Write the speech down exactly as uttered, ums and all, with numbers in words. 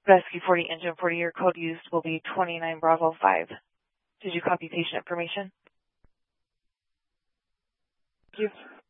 Rescue forty, Engine forty, your code used will be twenty-nine Bravo five. Did you copy patient information? Thank you.